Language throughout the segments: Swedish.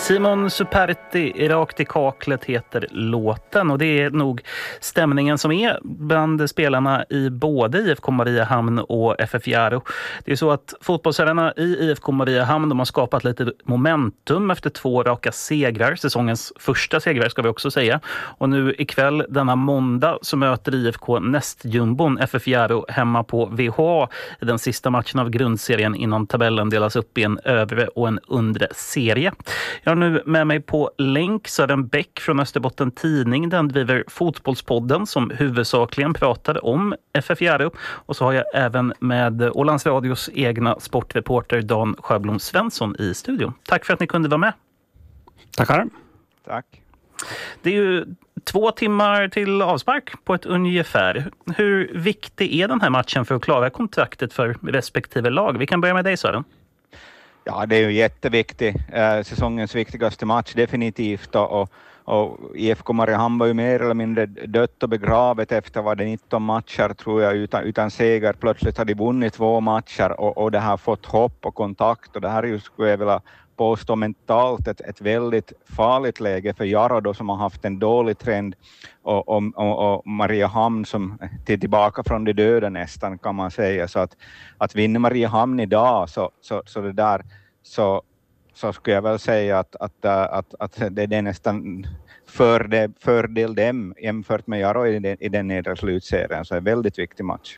Simon Superti, Rakt i kaklet heter låten, och det är nog stämningen som är bland spelarna i både IFK Mariehamn och FF Jaro. Det är så att fotbollsherrarna i IFK Mariehamn, de har skapat lite momentum efter 2 raka segrar, säsongens första segrar ska vi också säga. Och nu ikväll denna måndag så möter IFK nästjumbon FF Jaro hemma på VHA i den sista matchen av grundserien innan tabellen delas upp i en övre och en undre serie. Jag har nu med mig på länk Sören Bäck från Österbotten Tidning. Den driver Fotbollspodden som huvudsakligen pratar om FF Jaro. Och så har jag även med Ålands Radios egna sportreporter Dan Sjöblom Svensson i studion. Tack för att ni kunde vara med. Tackar. Tack. Det är ju 2 timmar till avspark på ett ungefär. Hur viktig är den här matchen för att klara kontraktet för respektive lag? Vi kan börja med dig, Sören. Ja, det är ju jätteviktigt. Säsongens viktigaste match definitivt. Och IFK Mariehamn var ju mer eller mindre dött och begravet efter 19 matcher tror jag utan seger. Plötsligt har de vunnit 2 matcher och det har fått hopp och kontakt. Och det här är ju, skulle jag vilja påstå, mentalt ett väldigt farligt läge för Jaro då, som har haft en dålig trend, och Mariehamn som tillbaka från de döda nästan, kan man säga. Så att vinna Mariehamn idag så skulle jag väl säga att det är nästan fördel dem jämfört med Jaro i den nedre slutserien. Så det är en väldigt viktig match.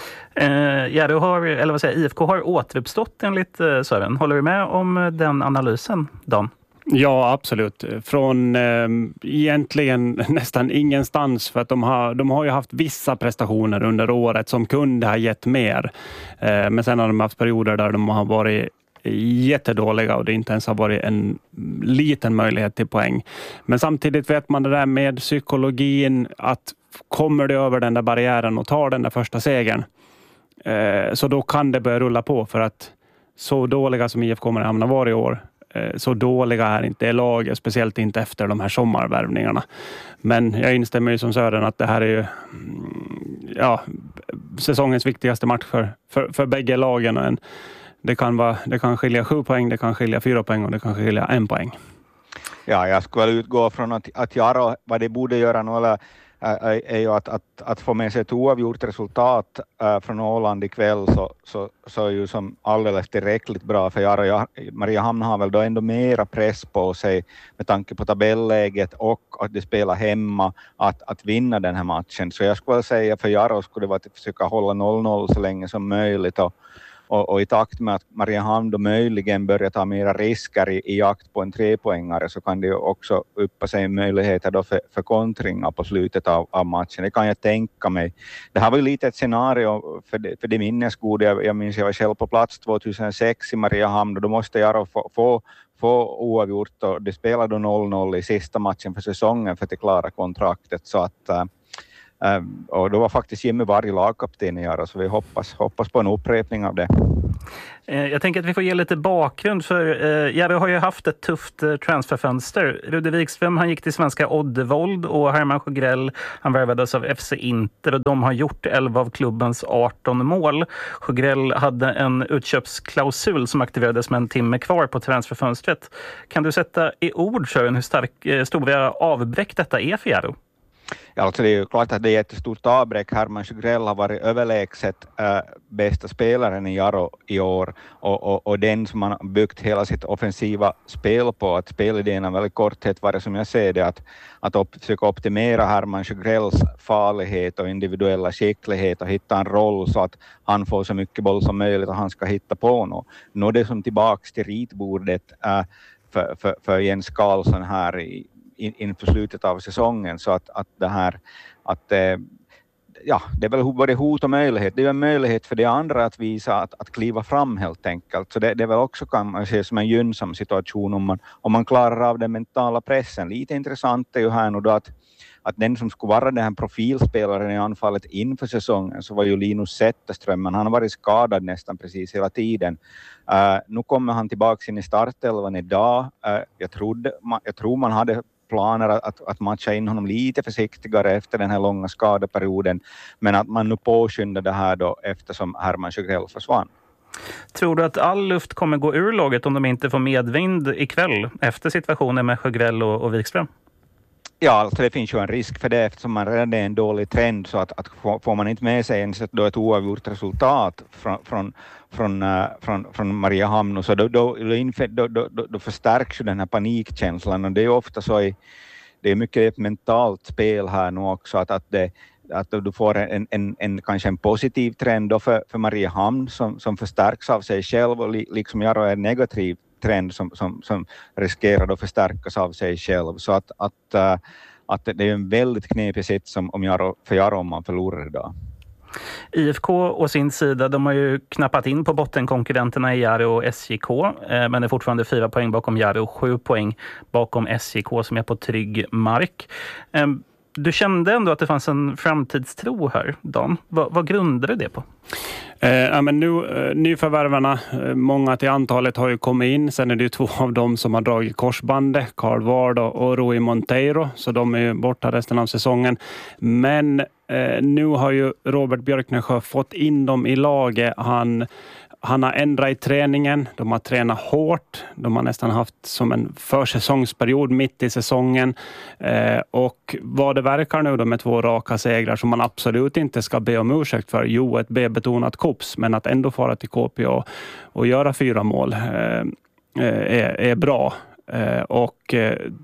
IFK har återuppstått enligt Sören. Håller du med om den analysen, Dan? Ja, absolut. Från egentligen nästan ingenstans, för att de har ju haft vissa prestationer under året som kunde ha gett mer. Men sen har de haft perioder där de har varit jättedåliga och det inte ens har varit en liten möjlighet till poäng. Men samtidigt vet man det där med psykologin, att kommer det över den där barriären och tar den där första segern, så då kan det börja rulla på, för att så dåliga som IFK Mariehamn har varit i år, så dåliga är inte laget, speciellt inte efter de här sommarvärvningarna. Men jag instämmer ju som Sören att det här är ju säsongens viktigaste match för bägge lagen. Det kan skilja 7 poäng, det kan skilja 4 poäng och det kan skilja 1 poäng. Ja, jag skulle utgå från att Jaro, vad det borde göra är ju att få med sig ett oavgjort resultat från Åland ikväll, så är ju som alldeles tillräckligt bra för Jaro. Mariehamn har väl då ändå mera press på sig med tanke på tabelläget och att de spelar hemma att vinna den här matchen. Så jag skulle säga för Jaro skulle det vara att försöka hålla 0-0 så länge som möjligt, och i takt med att Mariehamn då möjligen börjar ta mera risker i jakt på en 3-poängare, så kan det ju också uppa sig möjligheter då för kontringar på slutet av matchen. Det kan jag tänka mig. Det här var ju lite ett scenario för det minnesgoda. Jag minns jag var själv på plats 2006 i Mariehamn, och då måste jag få oavgjort, och det spelade då 0-0 i sista matchen för säsongen för att klara kontraktet. Så att och då var faktiskt Jimmy Varg lagkapten i Jaro, så vi hoppas på en upprepning av det. Jag tänker att vi får ge lite bakgrund, för Jaro har ju haft ett tufft transferfönster. Rudi Wikström, han gick till svenska Oddevold, och Herman Sjögrell, han värvades av FC Inter, och de har gjort 11 av klubbens 18 mål. Sjögrell hade en utköpsklausul som aktiverades med en timme kvar på transferfönstret. Kan du sätta i ord, Sören, hur stora avbräck detta är för Jaro? Ja, alltså det är ju klart att det är ett stort avbräck. Herman Sjögrell har varit överlägset bästa spelaren i Jaro i år, och den som man har byggt hela sitt offensiva spel på. Att spelidén av väldigt korthet var det, som jag ser det, att försöka optimera Herman Sjögrells farlighet och individuella skicklighet och hitta en roll så att han får så mycket boll som möjligt och han ska hitta på något. Nu är det som tillbaks till ritbordet för Jens Karlsson här inför slutet av säsongen, så att det här det är väl både hot och möjlighet. Det är en möjlighet för de andra att visa att kliva fram helt enkelt. Så det är väl också, kan man se, som en gynnsam situation om man klarar av den mentala pressen. Lite intressant är ju här nu då att den som skulle vara den här profilspelaren i anfallet inför säsongen, så var ju Linus Zetterström, men han har varit skadad nästan precis hela tiden. Nu kommer han tillbaka in i startelvan idag. Jag tror man hade planer att matcha in honom lite försiktigare efter den här långa skadeperioden, men att man nu påskyndar det här då eftersom Herman Sjögrell försvann. Tror du att all luft kommer gå ur laget om de inte får medvind ikväll efter situationen med Sjögrell och Wikström? Ja, alltså det finns ju en risk för det eftersom man redan är en dålig trend, så att får man inte med sig ens ett oavgjort resultat från Mariehamn, så då förstärks ju den här panikkänslan, och det är ofta så det är mycket ett mentalt spel här nu också, att du får kanske en positiv trend då för Mariehamn som förstärks av sig själv, och liksom Jaro är en negativ trend som riskerar att förstärkas av sig själv. Så att det är en väldigt knepig sits för Jaro om man förlorar idag. IFK å sin sida, de har ju knappat in på bottenkonkurrenterna i Jaro och SJK, men är fortfarande 4 poäng bakom Jaro och 7 poäng bakom SJK som är på trygg mark. Du kände ändå att det fanns en framtidstro här, Dan. Vad grundar du det på? Men nyförvärvarna, många till antalet har ju kommit in. Sen är det ju 2 av dem som har dragit korsbandet, Carl Ward och Rui Monteiro, så de är ju borta resten av säsongen. Men nu har ju Robert Björknesjö fått in dem i laget. Han har ändrat i träningen, de har tränat hårt, de har nästan haft som en försäsongsperiod mitt i säsongen, och vad det verkar nu då med 2 raka segrar som man absolut inte ska be om ursäkt för, ett B-betonat kops, men att ändå fara till KP och göra 4 mål är bra, och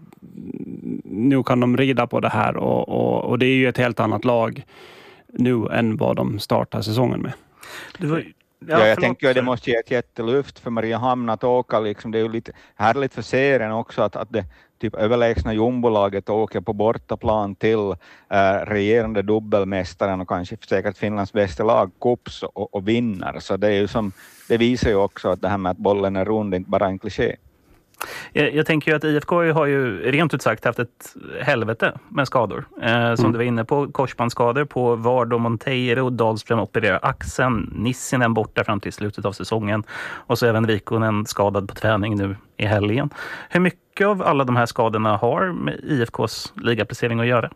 nu kan de rida på det här, och det är ju ett helt annat lag nu än vad de startar säsongen med. Jag tänker att det måste ge ett jätteluft för Mariehamn att åka. Liksom, det är ju lite härligt för serien också att det typ överlägsna jumbolaget åker på bortaplan till regerande dubbelmästaren och kanske säkert Finlands bästa lag, Kups, och vinner. Så det är ju det visar ju också att det här med att bollen är rund inte bara en kliché. Jag tänker ju att IFK har ju rent ut sagt haft ett helvete med skador. Som du var inne på, korsbandsskador på Ward och Monteiro, Dahlström opererar axeln, Nissinen borta fram till slutet av säsongen, och så även Vikkonen skadad på träning nu i helgen. Hur mycket av alla de här skadorna har med IFKs ligaplacering att göra?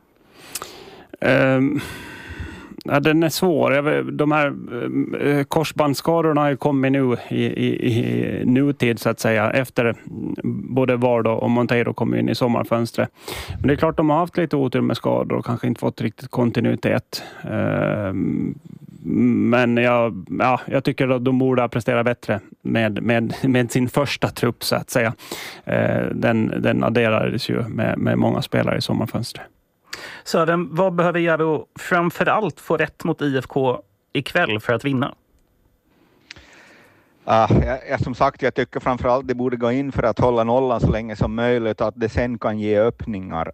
Ja, den är svår. De här korsbandsskadorna har ju kommit nu i nutid så att säga, efter både Ward och Monteiro kom in i sommarfönstret. Men det är klart de har haft lite otur med skador och kanske inte fått riktigt kontinuitet. Men jag tycker att de borde prestera bättre med sin första trupp så att säga. Den adderades ju med många spelare i sommarfönstret. Sören, vad behöver Jaro framförallt få rätt mot IFK ikväll för att vinna? Som sagt, jag tycker framförallt det borde gå in för att hålla nollan så länge som möjligt, att det sen kan ge öppningar,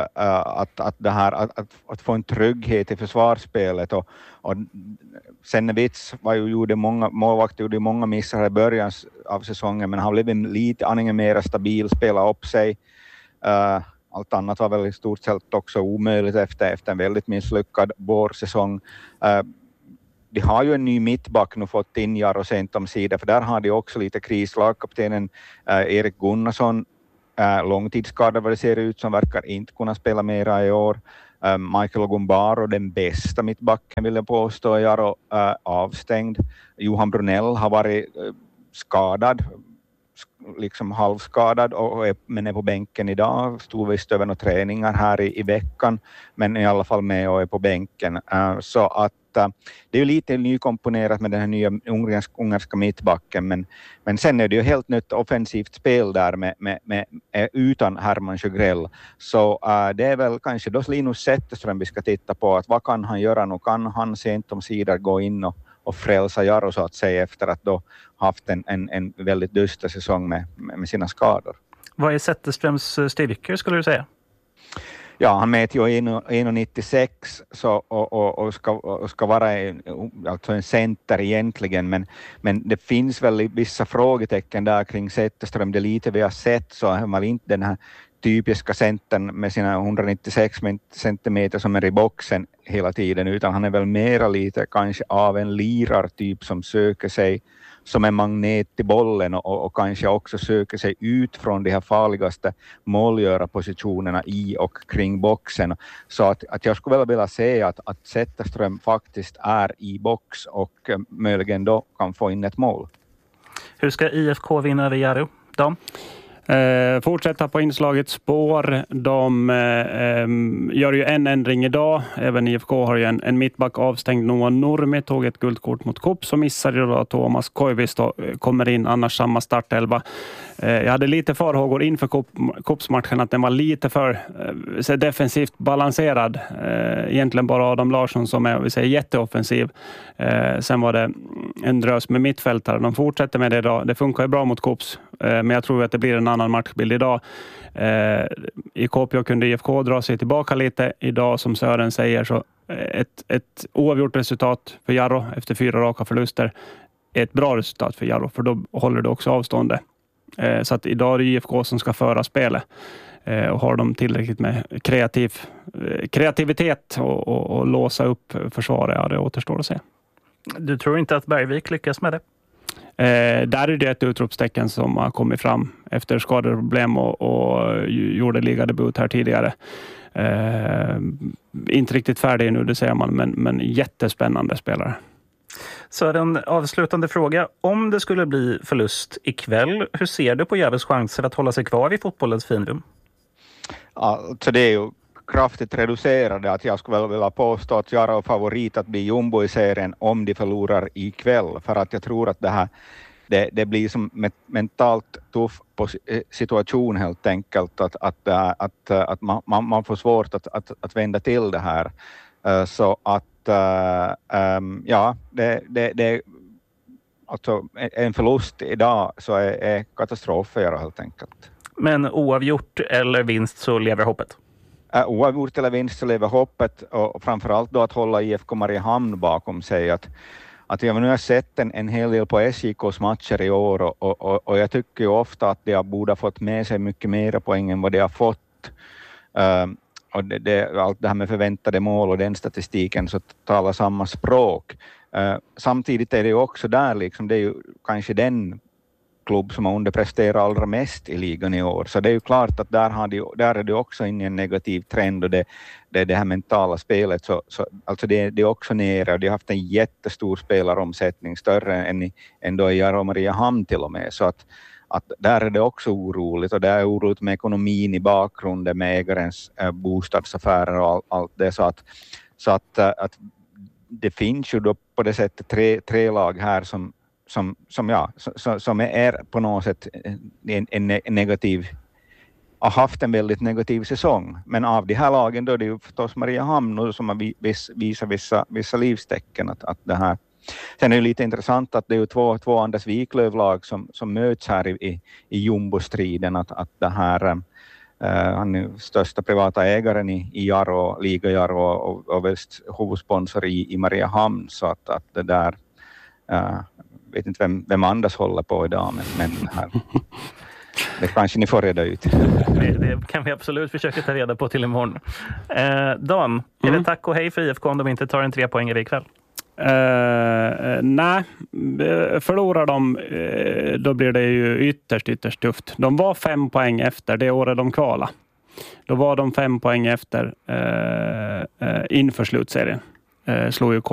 att få en trygghet i försvarsspelet, och Sennevits målvakt gjorde många missar i början av säsongen, men han blev lite aningen mer stabil, spela upp sig. Allt annat var väl i stort sett också omöjligt efter en väldigt misslyckad vårsäsong. De har ju en ny mittback nu fått in Jaro sent om sida, för där har de också lite kris. Lagkaptenen Erik Gunnarsson, långtidsskadad vad det ser ut som, verkar inte kunna spela mera i år. Michael Gumbaro, den bästa mittbacken vill jag påstå, Jaro avstängd. Johan Brunell har varit skadad, liksom halvskadad, men är på bänken idag. Stod visst över några träningar här i veckan, men i alla fall med och är på bänken. Så att det är ju lite nykomponerat med den här nya ungerska mittbacken, men sen är det ju helt nytt offensivt spel där med utan Herman Sjögrell. Så det är väl kanske då Linus Zetterström vi ska titta på, att vad kan han göra nu? Kan han sent om sidor gå in och frälsa Jaro så att säga, efter att då haft en väldigt dyster säsong med sina skador. Vad är Zetterströms styrkor skulle du säga? Ja, han mäter ju 1,96 och ska vara alltså en center egentligen, men det finns väl vissa frågetecken där kring Zetterström. Det lite vi har sett så är man inte den här typiska centern med sina 196 centimeter som är i boxen hela tiden, utan han är väl mera lite kanske av en lirartyp som söker sig som en magnet till bollen och kanske också söker sig ut från de här farligaste målgörarpositionerna i och kring boxen. Så att jag skulle vilja säga att Zetterström faktiskt är i box och möjligen då kan få in ett mål. Hur ska IFK vinna över Jaro? Dan? Fortsätta på inslagets spår. De gör ju en ändring idag. Även IFK har ju en mittback avstängd. Noah Nurmi tog ett guldkort mot Kopp, som missade ju då. Thomas Koivisto kommer in, annars samma startelva. Jag hade lite farhågor inför Kopps-matchen att den var lite för defensivt balanserad. Egentligen bara Adam Larsson som är, vi säger, jätteoffensiv. Sen var det en drös med mittfältare. De fortsätter med det idag. Det funkar ju bra mot Kopps, men jag tror att det blir en annan matchbild idag. I Kuopio kunde IFK dra sig tillbaka lite. Idag, som Sören säger, så ett oavgjort resultat för Jaro efter 4 raka förluster är ett bra resultat för Jaro, för då håller det också avståndet. Så att idag är det IFK som ska föra spelet. Och har de tillräckligt med kreativitet och låsa upp försvaret, ja, det återstår att se. Du tror inte att Bergvik lyckas med det? Där är det ett utropstecken som har kommit fram efter skadeproblem och gjorde ligadebut här tidigare. Inte riktigt färdig nu, det säger man, men jättespännande spelare. Så en avslutande fråga. Om det skulle bli förlust ikväll, hur ser du på Jaros chanser att hålla sig kvar i fotbollens finrum? Alltså det är ju kraftigt reducerade. Att jag skulle väl vilja påstå att Jaro är favorit att bli jumbo i serien om de förlorar ikväll. För att jag tror att det blir som mentalt tuff situation helt enkelt. Att man får svårt att vända till det här. Så att ja, det alltså en förlust idag så är katastrof för Jaro helt enkelt. Men oavgjort eller vinst så lever hoppet? Oavgjort eller vinst så lever hoppet, och framförallt då att hålla IFK Mariehamn bakom sig. Att jag nu har sett en hel del på SJKs matcher i år och jag tycker ju ofta att de borde ha fått med sig mycket mer poäng än vad de har fått. Och allt det här med förväntade mål och den statistiken så talar samma språk. Samtidigt är det ju också där liksom, det är ju kanske den klubb som har underpresterat allra mest i ligan i år. Så det är ju klart att där är det också in i en negativ trend, och det här mentala spelet så alltså det är också nere, och de har haft en jättestor spelaromsättning, större än då i Jaro och Mariehamn till och med. Så att där är det också oroligt, och det är oroligt med ekonomin i bakgrunden, med ägarens bostadsaffärer och allt det. Så att det finns ju då på det sättet tre lag här som är på något sätt en negativ, har haft en väldigt negativ säsong. Men av de här lagen då är det ju förstås Mariehamn som har visat vissa livstecken att det här. Sen är det lite intressant att det är ju två Anders Wiklöv-lag som möts här i jumbo-striden, att det här han är största privata ägaren i Jaro, Liga Jaro och väst huvudsponsor i Mariehamn, så att det där vet inte vem Anders håller på idag, men här, det kanske ni får reda ut. Det kan vi absolut försöka ta reda på till imorgon. Dan, är det tack och hej för IFK om de inte tar en 3-poängare ikväll? Nej, förlorar de då blir det ju ytterst tufft. De var 5 poäng efter det året de kvala. Då var de 5 poäng efter inför slutserien. Slog ju